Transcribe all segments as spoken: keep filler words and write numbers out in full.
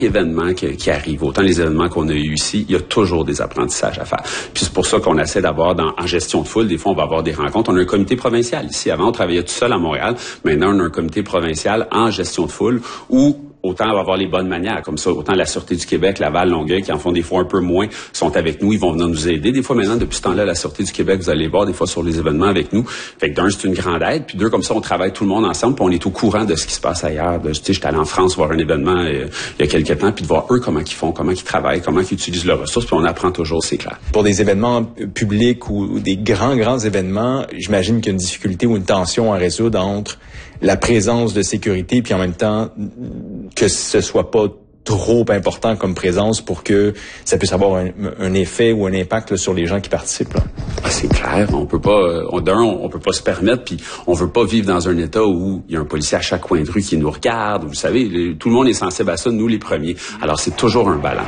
événements qui, qui arrivent, autant les événements qu'on a eu ici, il y a toujours des apprentissages à faire. Puis c'est pour ça qu'on essaie d'avoir dans, en gestion de foule, des fois on va avoir des rencontres. On a un comité provincial ici. Avant, on travaillait tout seul à Montréal. Maintenant, on a un comité provincial en gestion de foule où autant on va avoir les bonnes manières, comme ça, autant la Sûreté du Québec, Laval, Longueuil, qui en font des fois un peu moins, sont avec nous, ils vont venir nous aider. Des fois, maintenant, depuis ce temps-là, la Sûreté du Québec, vous allez voir des fois sur les événements avec nous. Fait que d'un, c'est une grande aide, puis deux, comme ça, on travaille tout le monde ensemble, puis on est au courant de ce qui se passe ailleurs. Tu sais, j'étais allé en France voir un événement euh, il y a quelques temps, puis de voir eux comment ils font, comment ils travaillent, comment ils utilisent leurs ressources, puis on apprend toujours, c'est clair. Pour des événements publics ou des grands, grands événements, j'imagine qu'il y a une difficulté ou une tension à résoudre entre la présence de sécurité, puis en même temps que ce soit pas trop important comme présence pour que ça puisse avoir un, un effet ou un impact là, sur les gens qui participent. Là. C'est clair, on peut pas, on, d'un, on, on peut pas se permettre, puis on veut pas vivre dans un état où il y a un policier à chaque coin de rue qui nous regarde. Vous savez, les, tout le monde est sensible à ça, nous les premiers. Alors c'est toujours un ballon.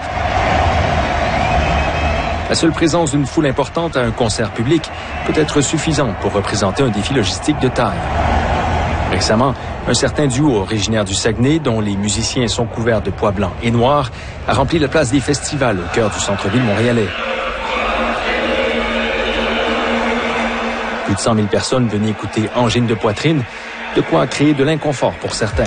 La seule présence d'une foule importante à un concert public peut être suffisante pour représenter un défi logistique de taille. Récemment, un certain duo originaire du Saguenay, dont les musiciens sont couverts de pois blancs et noirs, a rempli la place des festivals au cœur du centre-ville montréalais. Plus de cent mille personnes venaient écouter Angine de poitrine, de quoi créer de l'inconfort pour certains.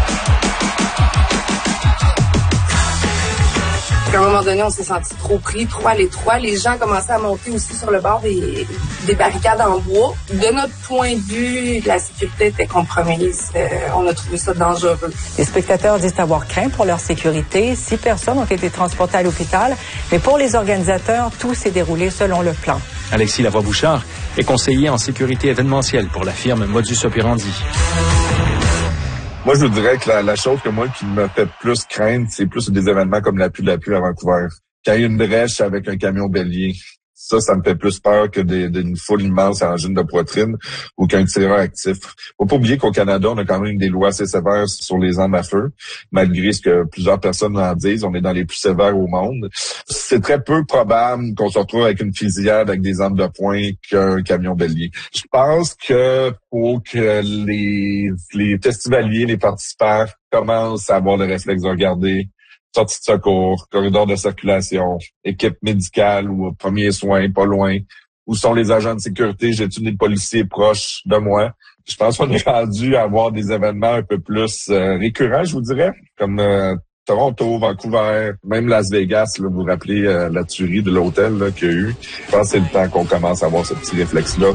À un moment donné, on s'est senti trop pris, trop à l'étroit. Les gens commençaient à monter aussi sur le bord des, des barricades en bois. De notre point de vue, la sécurité était compromise. Euh, on a trouvé ça dangereux. Les spectateurs disent avoir craint pour leur sécurité. Six personnes ont été transportées à l'hôpital. Mais pour les organisateurs, tout s'est déroulé selon le plan. Alexis Lavoie-Bouchard est conseiller en sécurité événementielle pour la firme Modus Operandi. Moi, je vous dirais que la, la chose que moi qui me fait plus craindre, c'est plus des événements comme la pluie de la pluie à Vancouver. Quand il y a une brèche avec un camion bélier, ça, ça me fait plus peur que des, d'une foule immense à angine de poitrine ou qu'un tireur actif. Faut pas oublier qu'au Canada, on a quand même des lois assez sévères sur les armes à feu, malgré ce que plusieurs personnes en disent. On est dans les plus sévères au monde. C'est très peu probable qu'on se retrouve avec une fusillade avec des armes de poing qu'un camion bélier. Je pense que pour que les, les festivaliers, les participants commencent à avoir le réflexe de regarder sortie de secours, corridor de circulation, équipe médicale ou premiers soins, pas loin. Où sont les agents de sécurité? J'ai-tu des policiers proches de moi? Je pense qu'on est rendu à avoir des événements un peu plus euh, récurrents, je vous dirais, comme euh, Toronto, Vancouver, même Las Vegas. Là, vous vous rappelez euh, la tuerie de l'hôtel là, qu'il y a eu. Je pense que c'est le temps qu'on commence à avoir ce petit réflexe-là.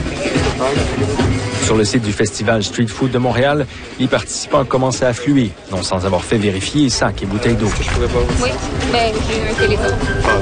Sur le site du festival Street Food de Montréal, les participants commencent à affluer, non sans avoir fait vérifier sacs et bouteilles d'eau. Oui, mais j'ai eu un téléphone.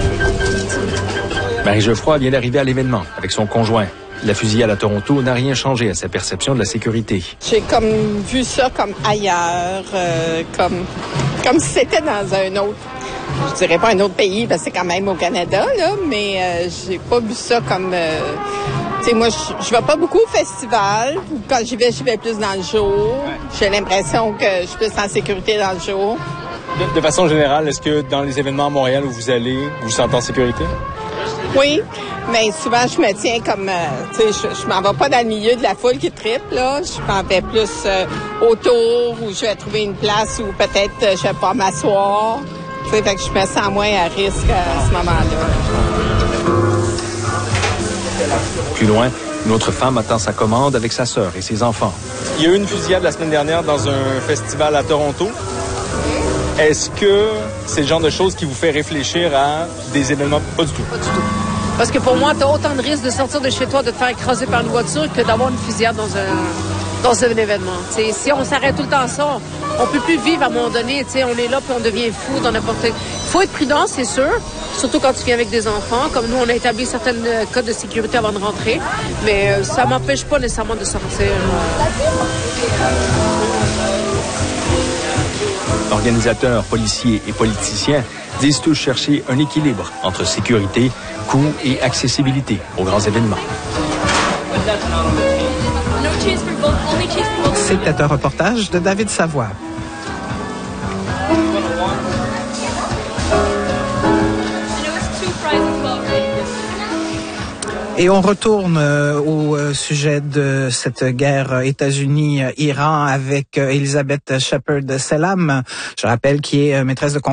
Marie Geoffroy vient d'arriver à l'événement avec son conjoint. La fusillade à Toronto n'a rien changé à sa perception de la sécurité. J'ai comme vu ça comme ailleurs, euh, comme comme si c'était dans un autre, je dirais pas un autre pays, parce que c'est quand même au Canada, là, mais euh, j'ai pas vu ça comme... Euh, tu sais, moi, je, je vais pas beaucoup au festival. Quand j'y vais, j'y vais plus dans le jour. J'ai l'impression que je suis plus en sécurité dans le jour. De, de façon générale, est-ce que dans les événements à Montréal où vous allez, vous vous sentez en sécurité? Oui, mais souvent, je me tiens comme... Euh, tu sais, je, je m'en vais pas dans le milieu de la foule qui triple, là. Je m'en vais plus euh, autour, où je vais trouver une place où peut-être euh, je vais pas m'asseoir. Tu sais, fait que je me sens moins à risque à ce moment-là. Plus loin, une autre femme attend sa commande avec sa sœur et ses enfants. Il y a eu une fusillade la semaine dernière dans un festival à Toronto. Est-ce que c'est le genre de choses qui vous fait réfléchir à des événements? Pas du tout. Pas du tout. Parce que pour moi, tu as autant de risques de sortir de chez toi, de te faire écraser par une voiture que d'avoir une fusillade dans un, dans un événement. T'sais, si on s'arrête tout le temps à ça, on peut plus vivre à un moment donné. T'sais, on est là puis on devient fou dans n'importe quel... Il faut être prudent, c'est sûr. Surtout quand tu viens avec des enfants. Comme nous, on a établi certains codes de sécurité avant de rentrer. Mais euh, ça m'empêche pas nécessairement de sortir. Organisateurs, policiers et politiciens disent tous chercher un équilibre entre sécurité, coût et accessibilité aux grands événements. C'était un reportage de David Savoie. Et on retourne euh, au euh, sujet de cette guerre États-Unis-Iran avec euh, Elisabeth Shepherd-Selam, je rappelle, qui est euh, maîtresse de